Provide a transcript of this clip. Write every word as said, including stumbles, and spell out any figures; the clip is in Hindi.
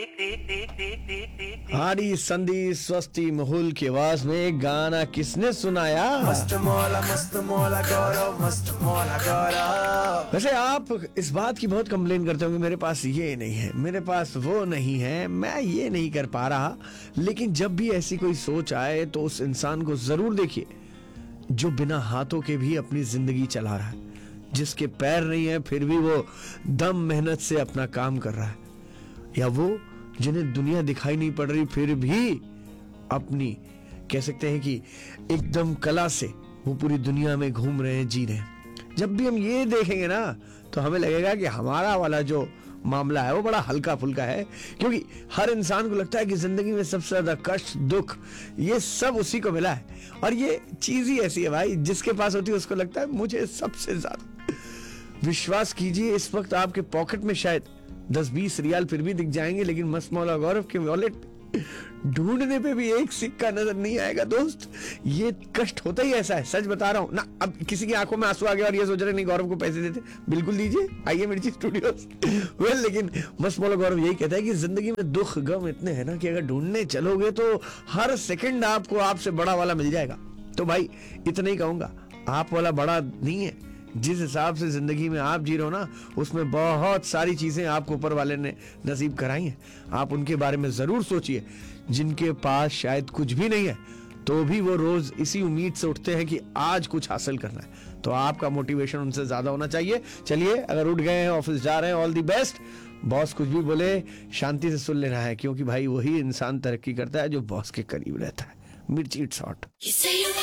हारी संधि स्वस्ति महूल की आवाज में गाना किसने सुनाया? मस्त मौला मस्त मौला गौरव मस्त मौला गौरव। वैसे आप इस बात की बहुत कंप्लेन करते हो कि मेरे पास ये नहीं है, मेरे पास वो नहीं है, मैं ये नहीं कर पा रहा। लेकिन जब भी ऐसी कोई सोच आए तो उस इंसान को जरूर देखिए जो बिना हाथों के भी अपनी जिंदगी चला रहा है, जिसके पैर नहीं है फिर भी वो दम मेहनत से अपना काम कर रहा है, या वो जिन्हें दुनिया दिखाई नहीं पड़ रही फिर भी अपनी कह सकते हैं कि एकदम कला से वो पूरी दुनिया में घूम रहे हैं, जी रहे हैं। जब भी हम ये देखेंगे ना तो हमें लगेगा कि हमारा वाला जो मामला है वो बड़ा हल्का फुल्का है, क्योंकि हर इंसान को लगता है कि जिंदगी में सबसे ज्यादा कष्ट दुख ये सब उसी को मिला है। और ये चीज ही ऐसी है भाई, जिसके पास होती है उसको लगता है मुझे सबसे ज्यादा। विश्वास कीजिए इस वक्त आपके पॉकेट में शायद दस बीस रियाल फिर भी दिख जाएंगे, लेकिन मस्त मौला गौरव के वॉलेट ढूंढने पे भी एक सिक्का नजर नहीं आएगा। दोस्त ये कष्ट होता ही ऐसा है, सच बता रहा हूं ना। अब किसी की आंखों में आंसू आ गया और ये सोच रहे नहीं गौरव को पैसे देते, बिल्कुल दीजिए, आइए मिर्ची स्टूडियोज। वेल लेकिन मस्त मौला गौरव यही कहता है कि जिंदगी में दुख गम इतने हैं ना कि अगर ढूंढने चलोगे तो हर सेकंड आपको आपसे बड़ा वाला मिल जाएगा। तो भाई इतना ही कहूंगा, आप वाला बड़ा नहीं है। जिस हिसाब से जिंदगी में आप जी रहे हो ना, उसमें बहुत सारी चीजें आपको ऊपर वाले ने नसीब कराई हैं। आप उनके बारे में जरूर सोचिए। जिनके पास शायद कुछ भी नहीं है तो भी वो रोज इसी उम्मीद से उठते हैं कि आज कुछ हासिल करना है, तो आपका मोटिवेशन उनसे ज्यादा होना चाहिए। चलिए, अगर उठ गए हैं, ऑफिस जा रहे हैं, ऑल दी बेस्ट। बॉस कुछ भी बोले शांति से सुन लेना है, क्योंकि भाई वही इंसान तरक्की करता है जो बॉस के करीब रहता है। मिर्ची इट्स हॉट।